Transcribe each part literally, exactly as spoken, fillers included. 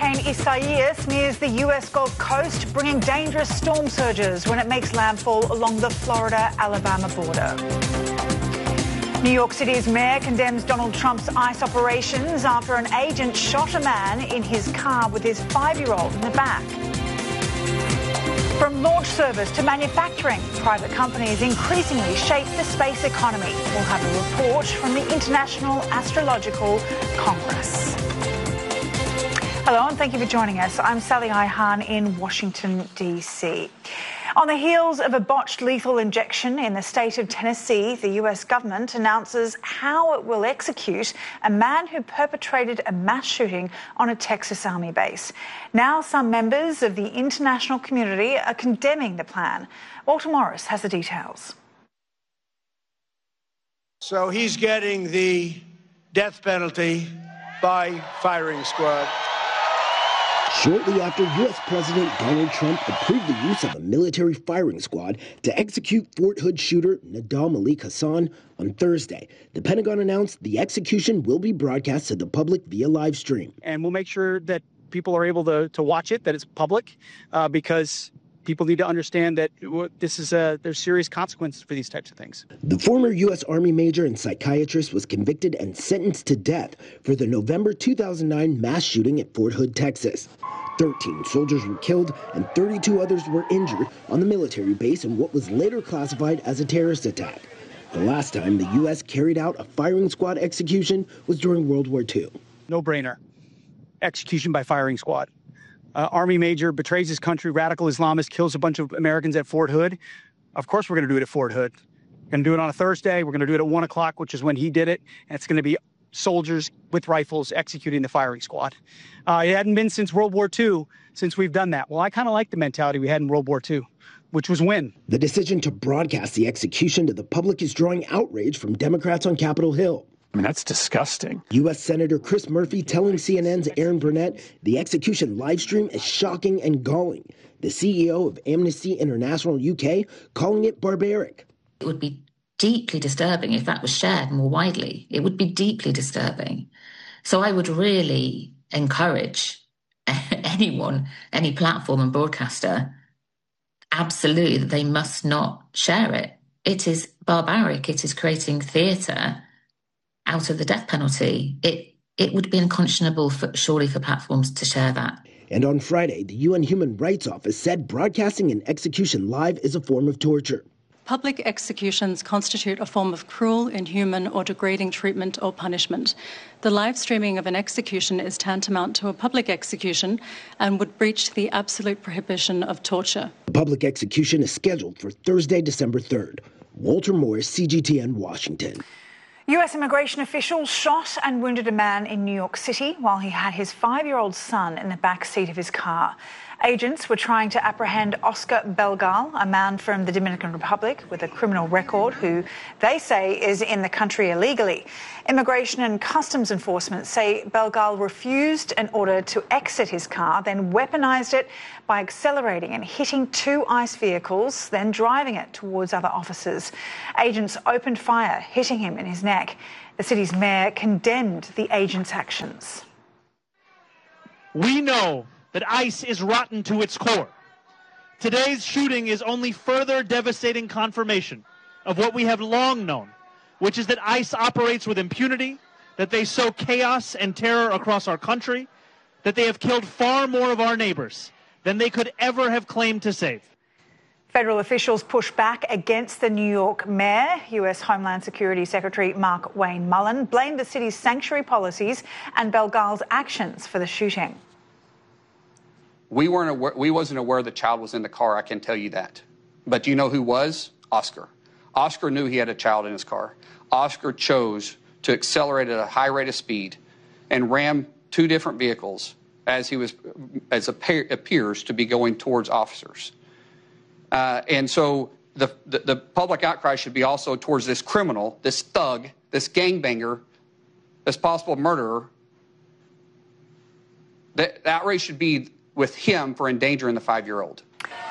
Hurricane Isaias nears the U S Gulf Coast, bringing dangerous storm surges when it makes landfall along the Florida-Alabama border. New York City's mayor condemns Donald Trump's ICE operations after an agent shot a man in his car with his five-year-old in the back. From launch service to manufacturing, private companies increasingly shape the space economy. We'll have a report from the International Astrological Congress. Hello and thank you for joining us. I'm Sally Ihan in Washington, D C. On the heels of a botched lethal injection in the state of Tennessee, the U S government announces how it will execute a man who perpetrated a mass shooting on a Texas Army base. Now some members of the international community are condemning the plan. Walter Morris has the details. So he's getting the death penalty by firing squad. Shortly after U S President Donald Trump approved the use of a military firing squad to execute Fort Hood shooter Nadal Malik Hassan on Thursday, the Pentagon announced the execution will be broadcast to the public via live stream. And we'll make sure that people are able to, to watch it, that it's public, uh, because people need to understand that this is a, there's serious consequences for these types of things. The former U S Army major and psychiatrist was convicted and sentenced to death for the November two thousand nine mass shooting at Fort Hood, Texas. thirteen soldiers were killed and thirty-two others were injured on the military base in what was later classified as a terrorist attack. The last time the U S carried out a firing squad execution was during World War Two. No brainer. Execution by firing squad. Uh, Army major betrays his country, radical Islamist, kills a bunch of Americans at Fort Hood. Of course we're going to do it at Fort Hood. We're going to do it on a Thursday. We're going to do it at one o'clock, which is when he did it. And it's going to be soldiers with rifles executing the firing squad. Uh, it hadn't been since World War Two since we've done that. Well, I kind of like the mentality we had in World War Two, which was win. The decision to broadcast the execution to the public is drawing outrage from Democrats on Capitol Hill. I mean, that's disgusting. U S Senator Chris Murphy telling C N N's Aaron Burnett the execution live stream is shocking and galling. The C E O of Amnesty International U K calling it barbaric. It would be deeply disturbing if that was shared more widely. It would be deeply disturbing. So I would really encourage anyone, any platform and broadcaster, absolutely that they must not share it. It is barbaric. It is creating theatre out of the death penalty. It it would be unconscionable, for, surely, for platforms to share that. And on Friday, the U N Human Rights Office said broadcasting an execution live is a form of torture. Public executions constitute a form of cruel, inhuman, or degrading treatment or punishment. The live streaming of an execution is tantamount to a public execution and would breach the absolute prohibition of torture. The public execution is scheduled for Thursday, December third. Walter Morris, C G T N, Washington. U S immigration officials shot and wounded a man in New York City while he had his five-year-old son in the back seat of his car. Agents were trying to apprehend Oscar Belgal, a man from the Dominican Republic with a criminal record who they say is in the country illegally. Immigration and Customs Enforcement say Belgal refused an order to exit his car, then weaponized it by accelerating and hitting two ICE vehicles, then driving it towards other officers. Agents opened fire, hitting him in his neck. The city's mayor condemned the agents' actions. We know that ICE is rotten to its core. Today's shooting is only further devastating confirmation of what we have long known, which is that ICE operates with impunity, that they sow chaos and terror across our country, that they have killed far more of our neighbors than they could ever have claimed to save. Federal officials push back against the New York mayor. U S Homeland Security Secretary Mark Wayne Mullen blamed the city's sanctuary policies and Belgal's actions for the shooting. We weren't aware, we wasn't aware the child was in the car, I can tell you that. But do you know who was? Oscar. Oscar knew he had a child in his car. Oscar chose to accelerate at a high rate of speed and ram two different vehicles as he was, as appears to be going towards officers. Uh, and so the, the, the public outcry should be also towards this criminal, this thug, this gangbanger, this possible murderer. The, the outrage should be with him for endangering the five-year-old.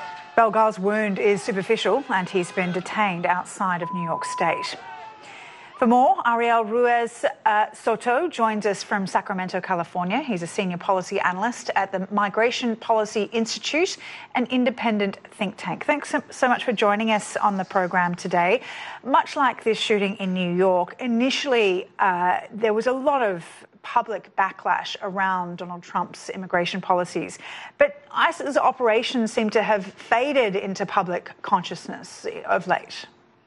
Belgal's wound is superficial and he's been detained outside of New York State. For more, Ariel Ruiz uh, Soto joins us from Sacramento, California. He's a senior policy analyst at the Migration Policy Institute, an independent think tank. Thanks so, so much for joining us on the program today. Much like this shooting in New York, initially uh, there was a lot of public backlash around Donald Trump's immigration policies, but ICE's operations seem to have faded into public consciousness of late.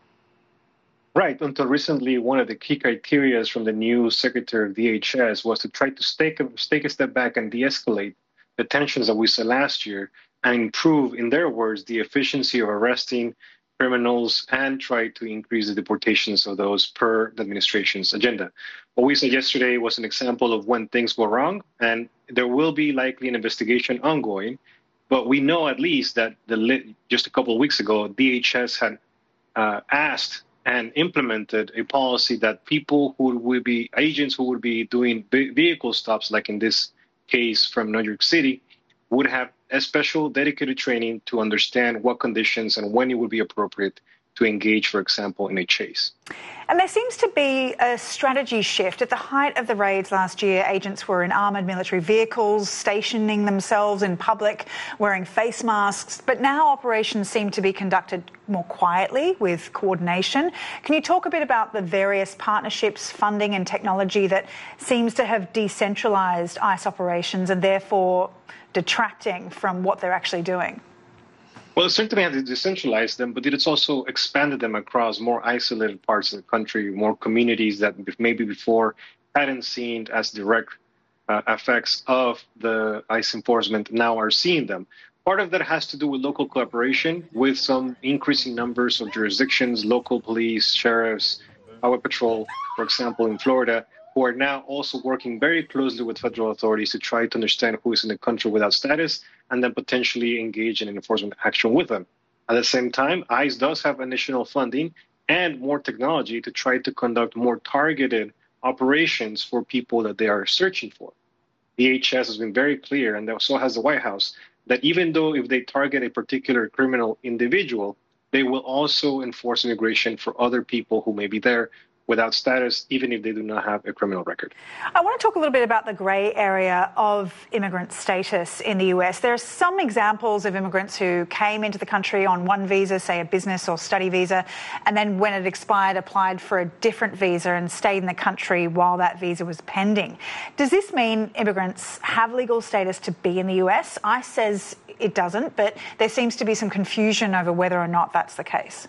Right. Until recently, one of the key criteria from the new Secretary of D H S was to try to take a, take a step back and de-escalate the tensions that we saw last year and improve, in their words, the efficiency of arresting criminals and try to increase the deportations of those per the administration's agenda. What we saw yesterday was an example of when things go wrong, and there will be likely an investigation ongoing. But we know at least that the just a couple of weeks ago, D H S had uh, asked and implemented a policy that people who would be agents who would be doing vehicle stops, like in this case from New York City, would have a special dedicated training to understand what conditions and when it would be appropriate to engage, for example, in a chase. And there seems to be a strategy shift. At the height of the raids last year, agents were in armoured military vehicles, stationing themselves in public, wearing face masks. But now operations seem to be conducted more quietly with coordination. Can you talk a bit about the various partnerships, funding and technology that seems to have decentralised ICE operations and therefore detracting from what they're actually doing? Well, it certainly had to decentralize them, but it's also expanded them across more isolated parts of the country, more communities that maybe before hadn't seen as direct uh, effects of the ICE enforcement now are seeing them. Part of that has to do with local cooperation with some increasing numbers of jurisdictions, local police, sheriffs, highway patrol, for example, in Florida, who are now also working very closely with federal authorities to try to understand who is in the country without status and then potentially engage in enforcement action with them. At the same time, ICE does have additional funding and more technology to try to conduct more targeted operations for people that they are searching for. D H S has been very clear, and so has the White House, that even though if they target a particular criminal individual, they will also enforce immigration for other people who may be there without status, even if they do not have a criminal record. I want to talk a little bit about the grey area of immigrant status in the U S. There are some examples of immigrants who came into the country on one visa, say a business or study visa, and then when it expired, applied for a different visa and stayed in the country while that visa was pending. Does this mean immigrants have legal status to be in the U S? ICE says it doesn't, but there seems to be some confusion over whether or not that's the case.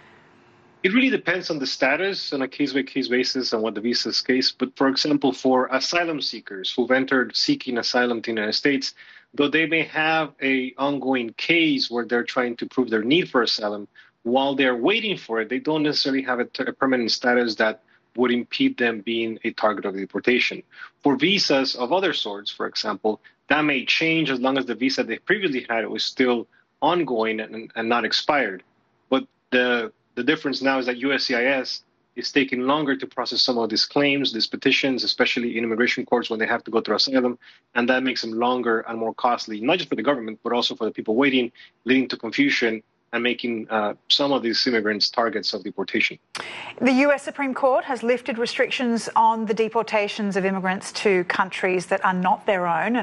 It really depends on the status on a case-by-case basis on what the visa is case. But for example, for asylum seekers who've entered seeking asylum to the United States, though they may have a ongoing case where they're trying to prove their need for asylum, while they're waiting for it, they don't necessarily have a, t- a permanent status that would impede them being a target of deportation. For visas of other sorts, for example, that may change as long as the visa they previously had was still ongoing and, and not expired. But the The difference now is that U S C I S is taking longer to process some of these claims, these petitions, especially in immigration courts when they have to go through asylum, and that makes them longer and more costly, not just for the government, but also for the people waiting, leading to confusion and making uh, some of these immigrants targets of deportation. The U S Supreme Court has lifted restrictions on the deportations of immigrants to countries that are not their own.